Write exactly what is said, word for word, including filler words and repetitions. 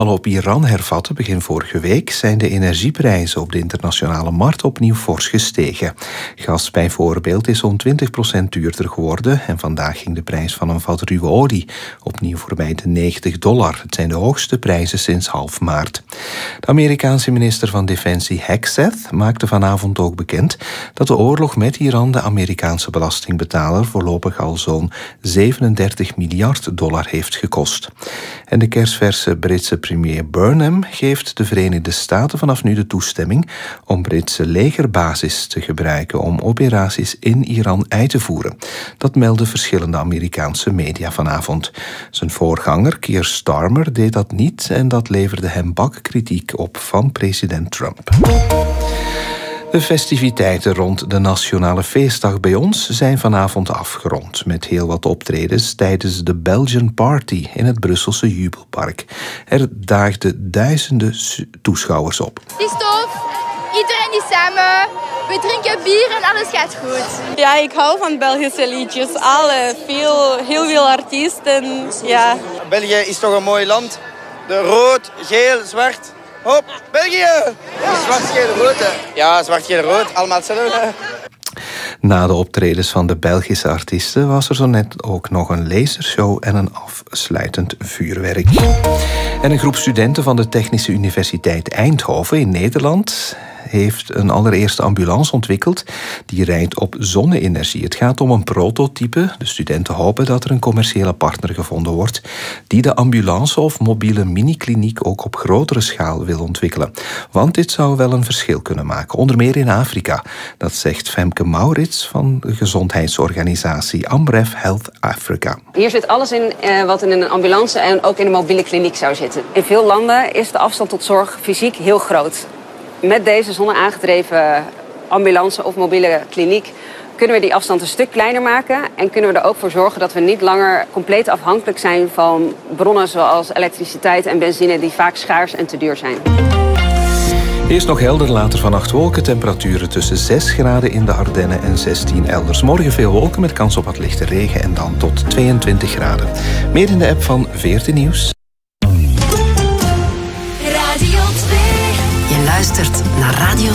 Al op Iran hervatten begin vorige week zijn de energieprijzen op de internationale markt opnieuw fors gestegen. Gas bijvoorbeeld is zo'n twintig procent duurder geworden en vandaag ging de prijs van een vat ruwe olie opnieuw voorbij de negentig dollar. Het zijn de hoogste prijzen sinds half maart. De Amerikaanse minister van Defensie Hegseth maakte vanavond ook bekend dat de oorlog met Iran de Amerikaanse belastingbetaler voorlopig al zo'n zevenendertig miljard dollar heeft gekost. En de kersverse Britse premier Burnham geeft de Verenigde Staten vanaf nu de toestemming om Britse legerbasis te gebruiken om operaties in Iran uit te voeren. Dat melden verschillende Amerikaanse media vanavond. Zijn voorganger Keir Starmer deed dat niet en dat leverde hem bakkritiek op van president Trump. De festiviteiten rond de Nationale Feestdag bij ons zijn vanavond afgerond met heel wat optredens tijdens de Belgian Party in het Brusselse Jubelpark. Er daagden duizenden toeschouwers op. Het is tof, iedereen is samen, we drinken bier en alles gaat goed. Ja, ik hou van Belgische liedjes, alle, veel, heel veel artiesten. Ja. België is toch een mooi land, de rood, geel, zwart. Hop, België! Ja. Zwart, geel, rood. Hè. Ja, zwart, geel, rood. Allemaal hetzelfde. Na de optredens van de Belgische artiesten was er zo net ook nog een lasershow en een afsluitend vuurwerk. En een groep studenten van de Technische Universiteit Eindhoven in Nederland heeft een allereerste ambulance ontwikkeld die rijdt op zonne-energie. Het gaat om een prototype. De studenten hopen dat er een commerciële partner gevonden wordt die de ambulance of mobiele minikliniek ook op grotere schaal wil ontwikkelen. Want dit zou wel een verschil kunnen maken, onder meer in Afrika. Dat zegt Femke Maurits van de gezondheidsorganisatie Amref Health Africa. Hier zit alles in uh, wat in een ambulance en ook in een mobiele kliniek zou zitten. In veel landen is de afstand tot zorg fysiek heel groot. Met deze zonne-aangedreven ambulance of mobiele kliniek kunnen we die afstand een stuk kleiner maken en kunnen we er ook voor zorgen dat we niet langer compleet afhankelijk zijn van bronnen zoals elektriciteit en benzine die vaak schaars en te duur zijn. Eerst nog helder, later vannacht wolken. Temperaturen tussen zes graden in de Ardennen en zestien elders. Morgen veel wolken met kans op wat lichte regen en dan tot tweeëntwintig graden. Meer in de app van veertien Nieuws. Je luistert naar Radio